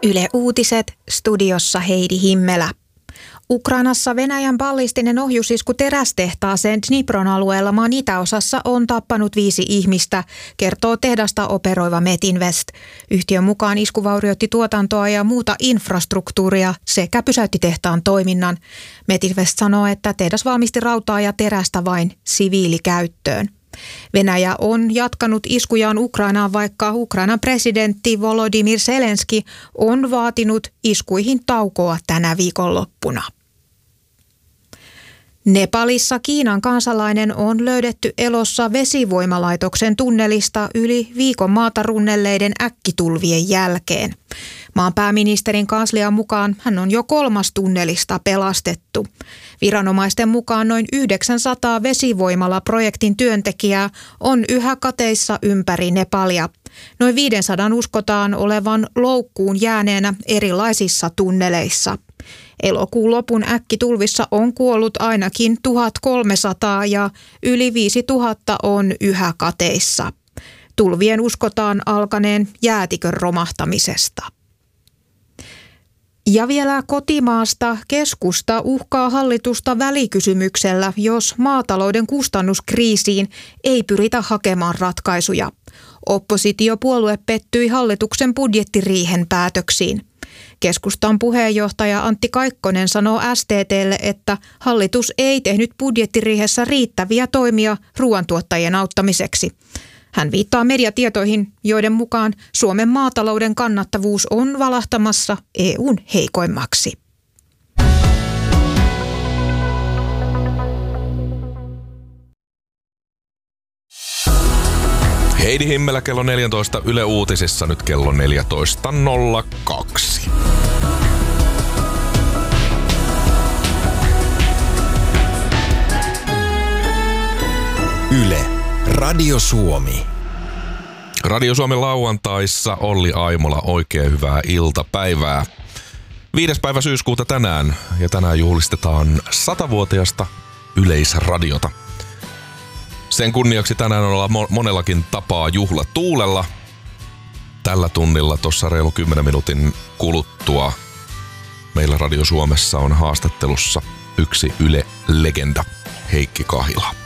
Yle Uutiset, studiossa Heidi Himmelä. Ukrainassa Venäjän ballistinen ohjusisku terästehtaaseen Dnipron alueella maan itäosassa on tappanut 5 ihmistä, kertoo tehdasta operoiva Metinvest. Yhtiön mukaan isku vaurioitti tuotantoa ja muuta infrastruktuuria sekä pysäytti tehtaan toiminnan. Metinvest sanoo, että tehdas valmisti rautaa ja terästä vain siviilikäyttöön. Venäjä on jatkanut iskujaan Ukrainaan, vaikka Ukrainan presidentti Volodymyr Zelenski on vaatinut iskuihin taukoa tänä viikonloppuna. Nepalissa Kiinan kansalainen on löydetty elossa vesivoimalaitoksen tunnelista yli viikon maata runnelleiden äkkitulvien jälkeen. Maan pääministerin kanslian mukaan hän on jo 3. tunnelista pelastettu. Viranomaisten mukaan noin 900 vesivoimalaprojektin työntekijää on yhä kateissa ympäri Nepalia. Noin 500 uskotaan olevan loukkuun jääneenä erilaisissa tunneleissa. Elokuun lopun äkkitulvissa on kuollut ainakin 1300 ja yli 5000 on yhä kateissa. Tulvien uskotaan alkaneen jäätikön romahtamisesta. Ja vielä kotimaasta. Keskusta uhkaa hallitusta välikysymyksellä, jos maatalouden kustannuskriisiin ei pyritä hakemaan ratkaisuja. Oppositiopuolue pettyi hallituksen budjettiriihen päätöksiin. Keskustan puheenjohtaja Antti Kaikkonen sanoo STT:lle, että hallitus ei tehnyt budjettiriihessä riittäviä toimia ruoantuottajien auttamiseksi. Hän viittaa mediatietoihin, joiden mukaan Suomen maatalouden kannattavuus on valahtamassa EU:n heikoimmaksi. Heidi Himmelä kello 14 Yle Uutisissa, nyt kello 14.02. Yle, Radio Suomi. Radio Suomen lauantaissa Olli Aimola, oikein hyvää iltapäivää. 5. päivä syyskuuta tänään, ja tänään juhlistetaan 100-vuotiasta Yleisradiota. Sen kunniaksi tänään ollaan monellakin tapaa juhlatuulella. Tällä tunnilla tuossa reilu 10 minuutin kuluttua meillä Radio Suomessa on haastattelussa yksi Yle-legenda, Heikki Kahila.